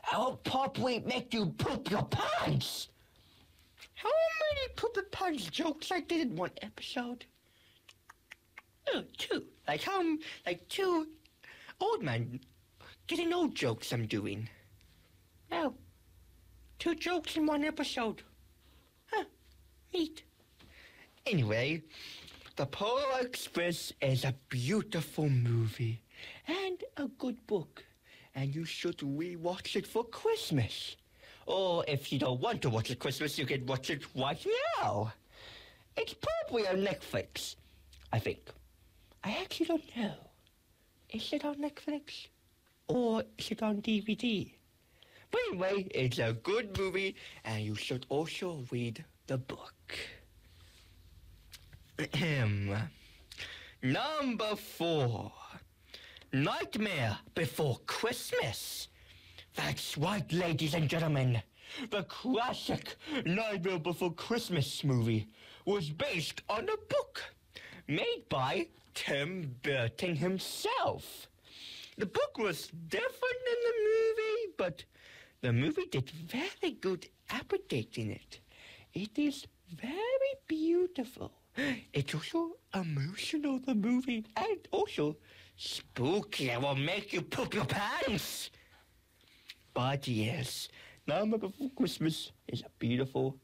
I'll probably make you poop your pants. How many poop your pants jokes I did in one episode? Oh, two. Like two old men getting old jokes I'm doing. Oh, two jokes in one episode. Huh, neat. Anyway, The Polar Express is a beautiful movie and a good book, and you should rewatch it for Christmas. Or if you don't want to watch it Christmas, you can watch it right now. It's probably on Netflix, I think. I actually don't know. Is it on Netflix? Or is it on DVD? But anyway, it's a good movie, and you should also read the book. Number 4. Nightmare Before Christmas. That's right, ladies and gentlemen. The classic Nightmare Before Christmas movie was based on a book made by Tim Burton himself. The book was different than the movie, but the movie did very good adapting it. It is very beautiful. It's also emotional, the movie, and also spooky. It will make you poop your pants. But yes, Nightmare Before Christmas is a beautiful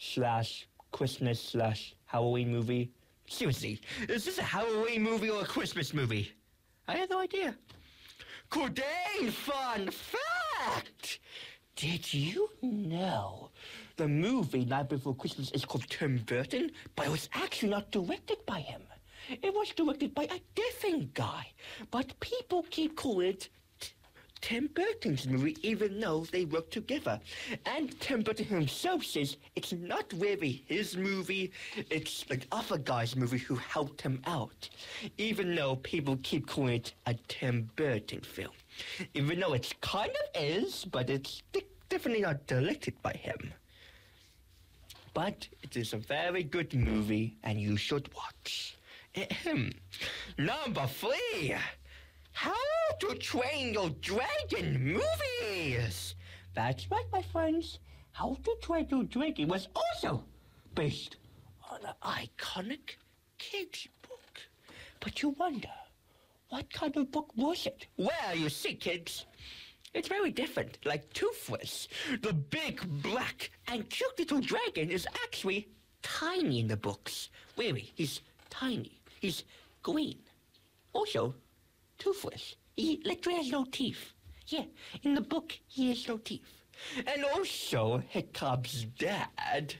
/Christmas/Halloween movie. Seriously, is this a Halloween movie or a Christmas movie? I had no idea. Cordain, fun fact! Did you know the movie Night Before Christmas is called Tim Burton, but it was actually not directed by him. It was directed by a different guy, but people keep calling it Tim Burton's movie even though they work together. And Tim Burton himself says it's not really his movie, it's like other guy's movie who helped him out. Even though people keep calling it a Tim Burton film. Even though it kind of is, but it's definitely not directed by him. But it is a very good movie and you should watch. Number 3. How to Train Your Dragon movies. That's right, my friends. How to Train Your Dragon was also based on an iconic kids' book. But you wonder, what kind of book was it? Well, you see, kids, it's very different. Like Toothless, the big, black, and cute little dragon is actually tiny in the books. Really, he's tiny. He's green. Also, Toothless. He literally has no teeth. Yeah, in the book, he has no teeth. And also, Hiccup's dad,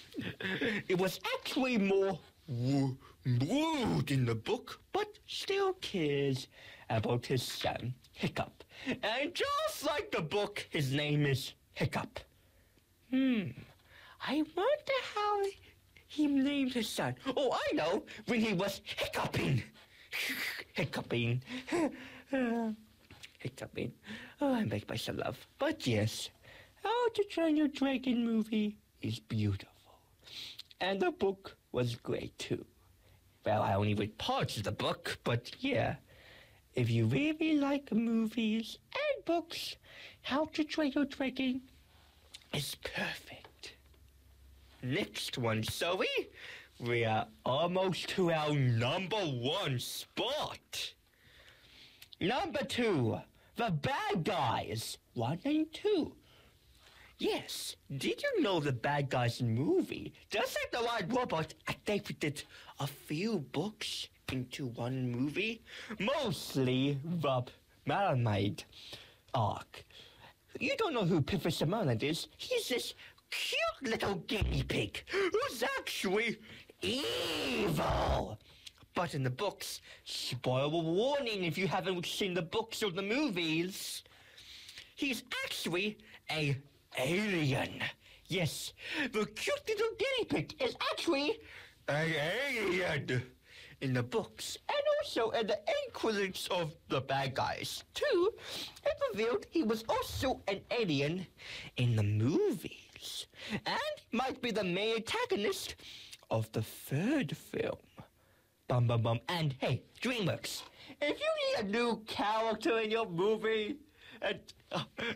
it was actually more rude in the book, but still cares about his son, Hiccup. And just like the book, his name is Hiccup. I wonder how he named his son. Oh, I know, when he was hiccuping. Hiccuping. Hiccuping. Oh, I make myself laugh. But yes, How to Train Your Dragon movie is beautiful. And the book was great too. Well, I only read parts of the book, but yeah. If you really like movies and books, How to Train Your Dragon is perfect. Next one, Zoe. We are almost to our number 1 spot. Number 2, The Bad Guys 1 and 2. Yes, did you know The Bad Guys movie, just like The Wild Robot, adapted a few books into one movie? Mostly Rob Malamide arc. You don't know who Professor Malamide is? He's this cute little guinea pig who's actually evil. But in the books, spoiler warning if you haven't seen the books or the movies, he's actually an alien. Yes, the cute little guinea pig is actually an alien in the books. And also in the end credits of The Bad Guys 2, it revealed he was also an alien in the movies. And might be the main antagonist of the 3rd film. Bum bum bum. And hey, DreamWorks, if you need a new character in your movie, and